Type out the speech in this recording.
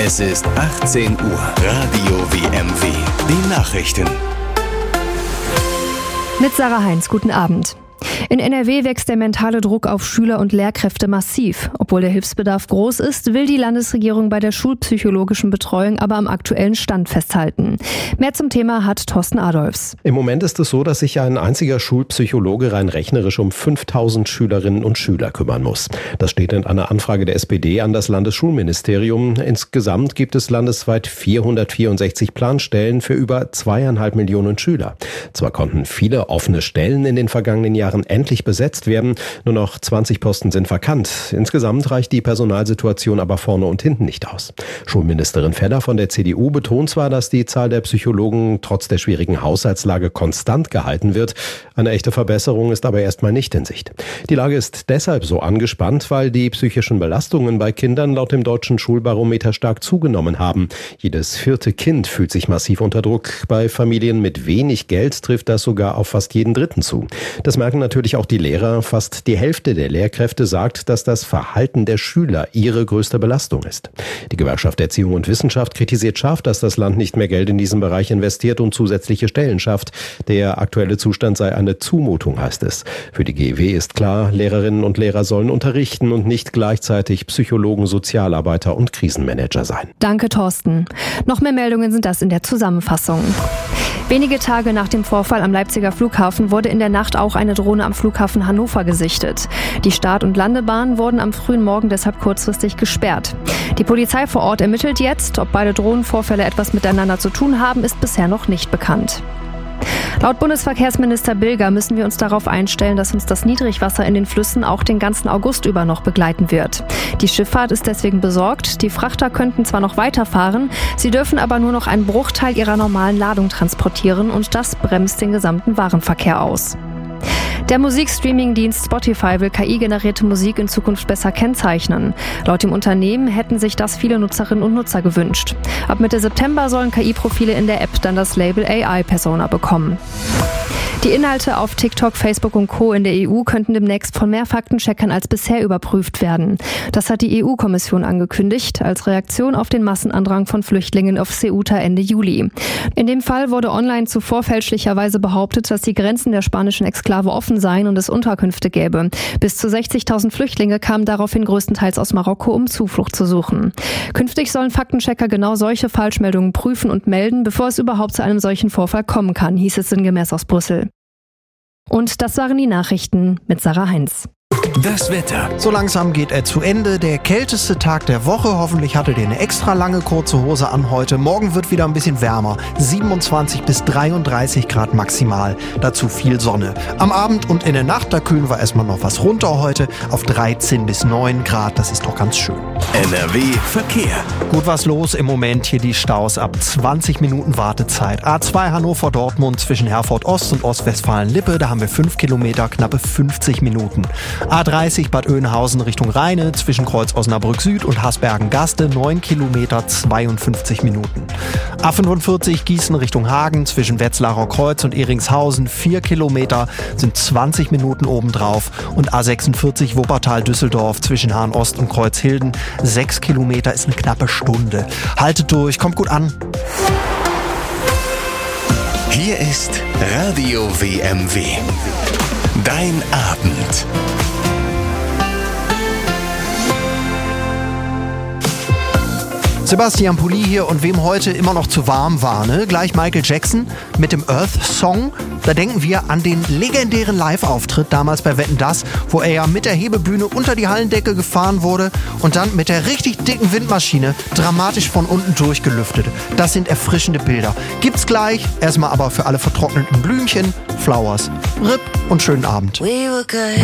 Es ist 18 Uhr. Radio WMW. Die Nachrichten. Mit Sarah Heinz, guten Abend. In NRW wächst der mentale Druck auf Schüler und Lehrkräfte massiv. Obwohl der Hilfsbedarf groß ist, will die Landesregierung bei der schulpsychologischen Betreuung aber am aktuellen Stand festhalten. Mehr zum Thema hat Thorsten Adolfs. Im Moment ist es so, dass sich ein einziger Schulpsychologe rein rechnerisch um 5000 Schülerinnen und Schüler kümmern muss. Das steht in einer Anfrage der SPD an das Landesschulministerium. Insgesamt gibt es landesweit 464 Planstellen für über 2,5 Millionen Schüler. Zwar konnten viele offene Stellen in den vergangenen Jahren endlich besetzt werden. Nur noch 20 Posten sind vakant. Insgesamt reicht die Personalsituation aber vorne und hinten nicht aus. Schulministerin Feller von der CDU betont zwar, dass die Zahl der Psychologen trotz der schwierigen Haushaltslage konstant gehalten wird. Eine echte Verbesserung ist aber erstmal nicht in Sicht. Die Lage ist deshalb so angespannt, weil die psychischen Belastungen bei Kindern laut dem Deutschen Schulbarometer stark zugenommen haben. Jedes 4. Kind fühlt sich massiv unter Druck. Bei Familien mit wenig Geld trifft das sogar auf fast jeden 3. zu. Das merken natürlich auch die Lehrer. Fast die Hälfte der Lehrkräfte sagt, dass das Verhalten der Schüler ihre größte Belastung ist. Die Gewerkschaft Erziehung und Wissenschaft kritisiert scharf, dass das Land nicht mehr Geld in diesen Bereich investiert und zusätzliche Stellen schafft. Der aktuelle Zustand sei eine Zumutung, heißt es. Für die GEW ist klar, Lehrerinnen und Lehrer sollen unterrichten und nicht gleichzeitig Psychologen, Sozialarbeiter und Krisenmanager sein. Danke, Thorsten. Noch mehr Meldungen sind das in der Zusammenfassung. Wenige Tage nach dem Vorfall am Leipziger Flughafen wurde in der Nacht auch eine Drohne am Flughafen Hannover gesichtet. Die Start- und Landebahnen wurden am frühen Morgen deshalb kurzfristig gesperrt. Die Polizei vor Ort ermittelt jetzt. Ob beide Drohnenvorfälle etwas miteinander zu tun haben, ist bisher noch nicht bekannt. Laut Bundesverkehrsminister Bilger müssen wir uns darauf einstellen, dass uns das Niedrigwasser in den Flüssen auch den ganzen August über noch begleiten wird. Die Schifffahrt ist deswegen besorgt. Die Frachter könnten zwar noch weiterfahren, sie dürfen aber nur noch einen Bruchteil ihrer normalen Ladung transportieren und das bremst den gesamten Warenverkehr aus. Der Musikstreaming-Dienst Spotify will KI-generierte Musik in Zukunft besser kennzeichnen. Laut dem Unternehmen hätten sich das viele Nutzerinnen und Nutzer gewünscht. Ab Mitte September sollen KI-Profile in der App dann das Label AI-Persona bekommen. Die Inhalte auf TikTok, Facebook und Co. in der EU könnten demnächst von mehr Faktencheckern als bisher überprüft werden. Das hat die EU-Kommission angekündigt, als Reaktion auf den Massenandrang von Flüchtlingen auf Ceuta Ende Juli. In dem Fall wurde online zuvor fälschlicherweise behauptet, dass die Grenzen der spanischen Exklave offen seien und es Unterkünfte gäbe. Bis zu 60.000 Flüchtlinge kamen daraufhin größtenteils aus Marokko, um Zuflucht zu suchen. Künftig sollen Faktenchecker genau solche Falschmeldungen prüfen und melden, bevor es überhaupt zu einem solchen Vorfall kommen kann, hieß es sinngemäß aus Brüssel. Und das waren die Nachrichten mit Sarah Heinz. Das Wetter. So langsam geht er zu Ende. Der kälteste Tag der Woche. Hoffentlich hattet ihr eine extra lange kurze Hose an heute. Morgen wird wieder ein bisschen wärmer. 27 bis 33 Grad maximal. Dazu viel Sonne. Am Abend und in der Nacht, da kühlen wir erstmal noch was runter heute auf 13 bis 9 Grad. Das ist doch ganz schön. NRW Verkehr. Gut was los im Moment. Hier die Staus ab 20 Minuten Wartezeit. A2 Hannover-Dortmund zwischen Herford Ost und Ostwestfalen-Lippe. Da haben wir 5 Kilometer, knappe 50 Minuten. A30 Bad Oeynhausen Richtung Rheine zwischen Kreuz Osnabrück Süd und Hasbergen-Gaste 9 Kilometer 52 Minuten. A45 Gießen Richtung Hagen zwischen Wetzlarer Kreuz und Eringshausen 4 Kilometer sind 20 Minuten obendrauf und A46 Wuppertal-Düsseldorf zwischen Hahn Ost und Kreuzhilden 6 Kilometer ist eine knappe Stunde. Haltet durch, kommt gut an. Hier ist Radio WMW. Dein Abend. Sebastian Pulli hier und wem heute immer noch zu warm war, ne? Gleich Michael Jackson mit dem Earth-Song. Da denken wir an den legendären Live-Auftritt damals bei Wetten, dass, wo er ja mit der Hebebühne unter die Hallendecke gefahren wurde und dann mit der richtig dicken Windmaschine dramatisch von unten durchgelüftet. Das sind erfrischende Bilder. Gibt's gleich. Erstmal aber für alle vertrockneten Blümchen, Flowers, RIP und schönen Abend.